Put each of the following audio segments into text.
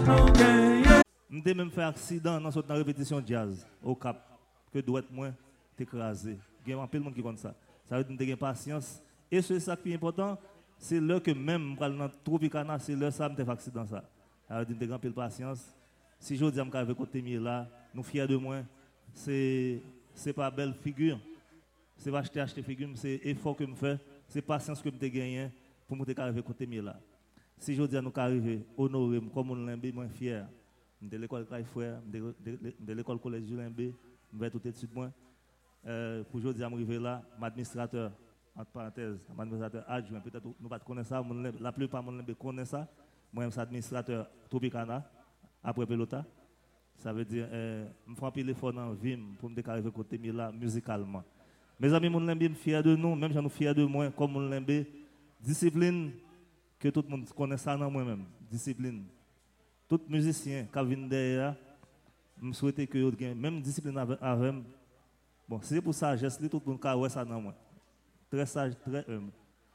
Je même fait accident dans la répétition jazz au Cap que doit être moins écrasé. Il y a un peu de monde qui compte ça. Ça veut dire que patience. Et c'est ça qui est important, c'est là que même dans Tropicana, c'est là que ça me fait accident ça. Ça veut dire que j'ai un peu de patience. Si je dis que côté là, nous fiers de moi, c'est pas belle figure. C'est pas acheter figure, c'est effort que je fais, c'est patience que je gagne pour me arriver côté là. Si je dis à nous arriver honorer comme on l'aime, moi fier. De l'école Frère, de l'école collège Julien B, je vais tout de suite moi. Pour aujourd'hui, arriver là, mon administrateur, entre parenthèses, mon administrateur adjoint, peut-être nous ne connaissons pas ça, la plupart de nous connaissent ça. Moi, je suis administrateur Tropicana, après Pelota. Ça veut dire, je fais un peu l'effort dans la vie pour me arriver côté là, musicalement. Mes amis, je suis fier de nous, même si nous sommes fiers de moi, comme je l'aime, discipline, que tout le monde connaît ça dans moi-même, discipline. Tout musicien qui vient derrière, je souhaite que vous ayez même discipline avec. Bon, c'est pour ça, geste, tout le monde a ça dans moi. Très sage, très humble.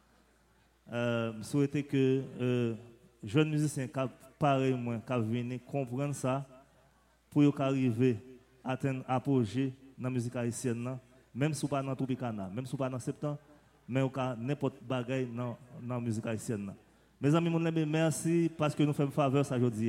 Je souhaite que jeunes musiciens qui pareil moi, qui viennent comprendre ça, pour arriver à atteindre apogée dans la musique haïtienne, même si ce n'est pas dans Tropicana, même si ce n'est pas dans septembre, mais n'importe quel bagaille dans la musique haïtienne. Mes amis, merci parce que nous faisons faveur ça aujourd'hui.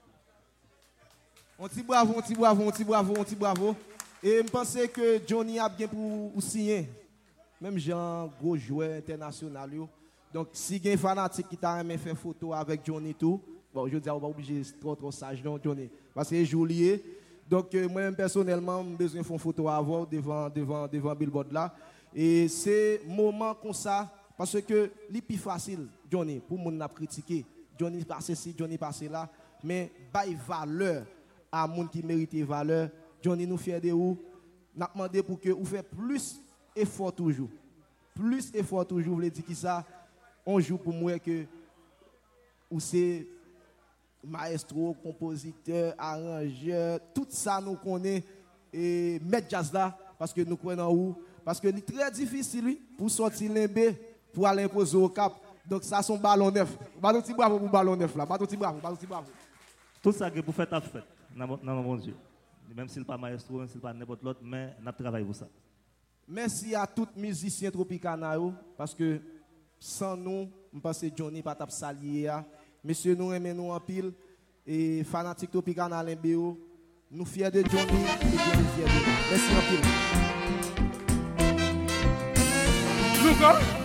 On t'y bravo, on t'y bravo, on t'y bravo, on t'y bravo. Et je pense que Johnny a bien pour signer. Même Jean, gros joueur international. Donc, si il y a un fanatique qui t'a aimé faire photo avec Johnny tout, bon, je dis, on va obligé trop sage, non, Johnny. Parce que c'est joli. Donc, moi, personnellement, j'ai besoin de faire une photo avant devant Billboard là. Et c'est un moment comme ça. Parce que c'est plus facile, Johnny, pour moun n'a critiquer. Johnny passe ici, Johnny passe là. Mais bail valeur à moun qui mérite valeur. Johnny nous fait de vous. N'a demandé pour que vous fassiez plus effort toujours. Plus effort toujours, vous voulez dire qui ça? On joue pour moi que vous c'est maestro, compositeur, arrangeur, tout ça nous connaît et mettre jazz là parce que nous connaissons où. Parce que c'est très difficile lui, pour sortir l'embé. Pour aller imposer au Cap. Donc ça, c'est un ballon neuf. Ballon petit bravo pour ballon neuf là. Ballon petit bravo, ballon petit bravo. Tout ça que vous faites à fête, dans mon Dieu. Même s'il n'est pas maestro, même s'il n'est pas n'importe l'autre, mais nous travaillons pour ça. Merci à tous les musiciens Tropicana, parce que sans nous, je pense que Johnny pas tap salier. Monsieur, nous aimons nous en pile. Et fanatique Tropicana Limbéo, nous fiers de Johnny et Johnny fiers de nous. Merci en pile. Luca.